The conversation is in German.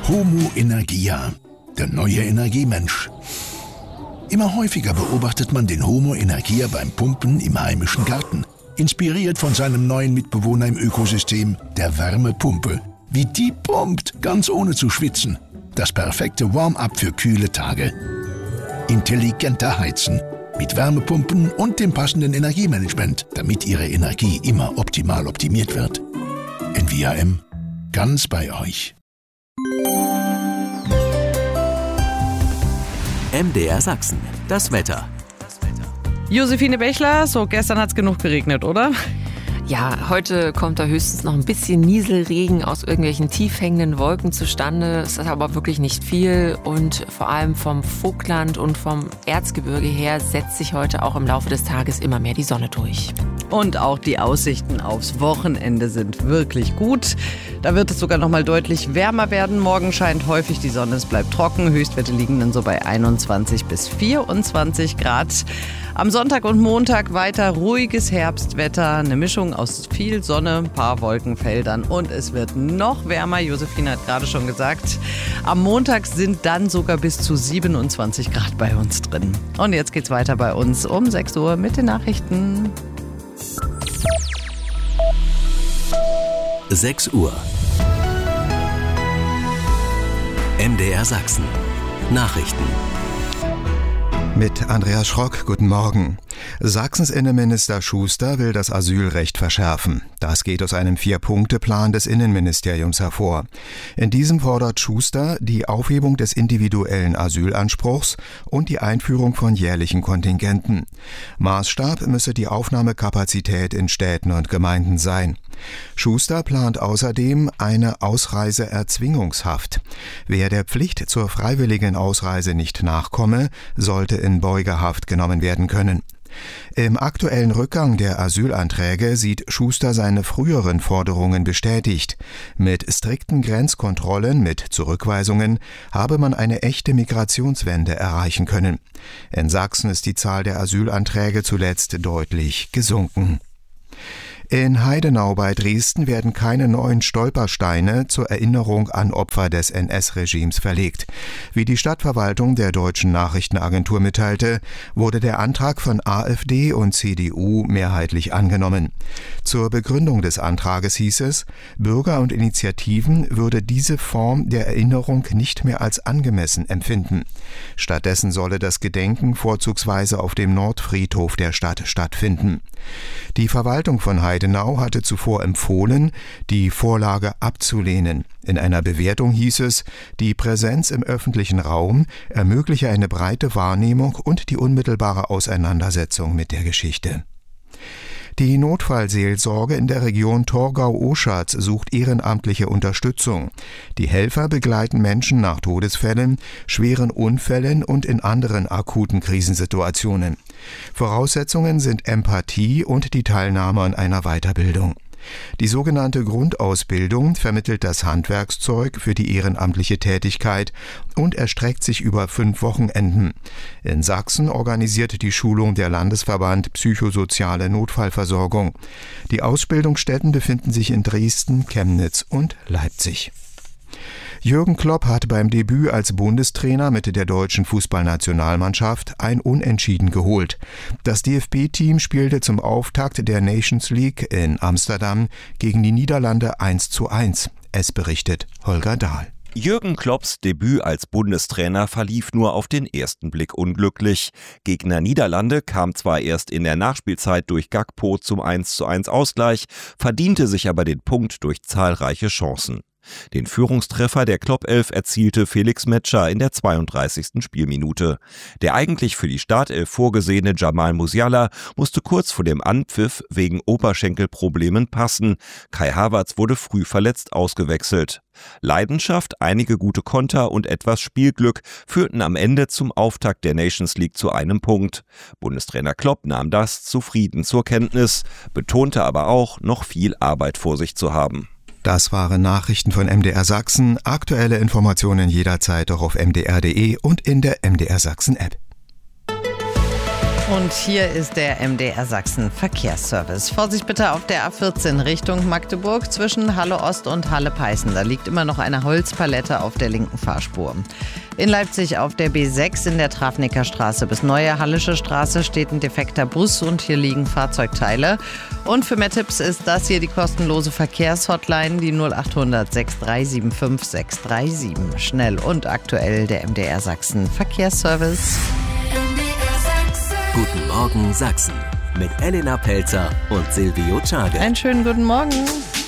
Homo Energia, der neue Energiemensch. Immer häufiger beobachtet man den Homo Energia beim Pumpen im heimischen Garten. Inspiriert von seinem neuen Mitbewohner im Ökosystem, der Wärmepumpe. Wie die pumpt, ganz ohne zu schwitzen. Das perfekte Warm-up für kühle Tage. Intelligenter Heizen. Mit Wärmepumpen und dem passenden Energiemanagement, damit Ihre Energie immer optimal optimiert wird. NVAM, ganz bei euch. MDR Sachsen, das Wetter. Josephine Bechler, so gestern hat's genug geregnet, oder? Ja, heute kommt da höchstens noch ein bisschen Nieselregen aus irgendwelchen tief hängenden Wolken zustande. Es ist aber wirklich nicht viel und vor allem vom Vogtland und vom Erzgebirge her setzt sich heute auch im Laufe des Tages immer mehr die Sonne durch. Und auch die Aussichten aufs Wochenende sind wirklich gut. Da wird es sogar noch mal deutlich wärmer werden. Morgen scheint häufig die Sonne, es bleibt trocken. Höchstwerte liegen dann so bei 21 bis 24 Grad. Am Sonntag und Montag weiter ruhiges Herbstwetter. Eine Mischung aus viel Sonne, ein paar Wolkenfeldern und es wird noch wärmer. Josephine hat gerade schon gesagt, am Montag sind dann sogar bis zu 27 Grad bei uns drin. Und jetzt geht's weiter bei uns um 6 Uhr mit den Nachrichten. 6 Uhr. MDR Sachsen. Nachrichten. Mit Andreas Schrock, guten Morgen. Sachsens Innenminister Schuster will das Asylrecht verschärfen. Das geht aus einem 4-Punkte-Plan des Innenministeriums hervor. In diesem fordert Schuster die Aufhebung des individuellen Asylanspruchs und die Einführung von jährlichen Kontingenten. Maßstab müsse die Aufnahmekapazität in Städten und Gemeinden sein. Schuster plant außerdem eine Ausreiseerzwingungshaft. Wer der Pflicht zur freiwilligen Ausreise nicht nachkomme, sollte in Beugehaft genommen werden können. Im aktuellen Rückgang der Asylanträge sieht Schuster seine früheren Forderungen bestätigt. Mit strikten Grenzkontrollen, mit Zurückweisungen habe man eine echte Migrationswende erreichen können. In Sachsen ist die Zahl der Asylanträge zuletzt deutlich gesunken. In Heidenau bei Dresden werden keine neuen Stolpersteine zur Erinnerung an Opfer des NS-Regimes verlegt. Wie die Stadtverwaltung der Deutschen Nachrichtenagentur mitteilte, wurde der Antrag von AfD und CDU mehrheitlich angenommen. Zur Begründung des Antrages hieß es, Bürger und Initiativen würde diese Form der Erinnerung nicht mehr als angemessen empfinden. Stattdessen solle das Gedenken vorzugsweise auf dem Nordfriedhof der Stadt stattfinden. Die Verwaltung von Heidenau hatte zuvor empfohlen, die Vorlage abzulehnen. In einer Bewertung hieß es, die Präsenz im öffentlichen Raum ermögliche eine breite Wahrnehmung und die unmittelbare Auseinandersetzung mit der Geschichte. Die Notfallseelsorge in der Region Torgau-Oschatz sucht ehrenamtliche Unterstützung. Die Helfer begleiten Menschen nach Todesfällen, schweren Unfällen und in anderen akuten Krisensituationen. Voraussetzungen sind Empathie und die Teilnahme an einer Weiterbildung. Die sogenannte Grundausbildung vermittelt das Handwerkszeug für die ehrenamtliche Tätigkeit und erstreckt sich über 5 Wochenenden. In Sachsen organisiert die Schulung der Landesverband Psychosoziale Notfallversorgung. Die Ausbildungsstätten befinden sich in Dresden, Chemnitz und Leipzig. Jürgen Klopp hat beim Debüt als Bundestrainer mit der deutschen Fußballnationalmannschaft ein Unentschieden geholt. Das DFB-Team spielte zum Auftakt der Nations League in Amsterdam gegen die Niederlande 1:1. Es berichtet Holger Dahl. Jürgen Klopps Debüt als Bundestrainer verlief nur auf den ersten Blick unglücklich. Gegner Niederlande kam zwar erst in der Nachspielzeit durch Gakpo zum 1:1 Ausgleich, verdiente sich aber den Punkt durch zahlreiche Chancen. Den Führungstreffer der Klopp-Elf erzielte Felix Metscher in der 32. Spielminute. Der eigentlich für die Startelf vorgesehene Jamal Musiala musste kurz vor dem Anpfiff wegen Oberschenkelproblemen passen. Kai Havertz wurde früh verletzt ausgewechselt. Leidenschaft, einige gute Konter und etwas Spielglück führten am Ende zum Auftakt der Nations League zu einem Punkt. Bundestrainer Klopp nahm das zufrieden zur Kenntnis, betonte aber auch, noch viel Arbeit vor sich zu haben. Das waren Nachrichten von MDR Sachsen. Aktuelle Informationen jederzeit auch auf mdr.de und in der MDR Sachsen App. Und hier ist der MDR Sachsen Verkehrsservice. Vorsicht bitte auf der A14 Richtung Magdeburg zwischen Halle Ost und Halle Peißen. Da liegt immer noch eine Holzpalette auf der linken Fahrspur. In Leipzig auf der B6 in der Trafnicker Straße bis Neue Hallische Straße steht ein defekter Bus und hier liegen Fahrzeugteile. Und für mehr Tipps ist das hier die kostenlose Verkehrshotline, die 0800 6375 637. Schnell und aktuell der MDR Sachsen Verkehrsservice. Guten Morgen Sachsen mit Elena Pelzer und Silvio Czage. Einen schönen guten Morgen.